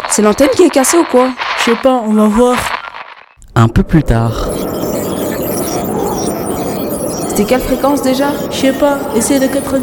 C'est l'antenne qui est cassée ou quoi? Je sais pas, on va voir. Un peu plus tard. C'était quelle fréquence déjà? Je sais pas, essaye de 80.